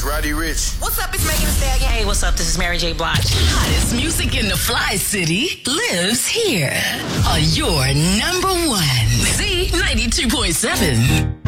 Roddy Ricch. What's up? It's Megan Thee Stallion. Hey, what's up? This is Mary J. Blige. Hottest music in the Fly City lives here on your number one Z 92.7.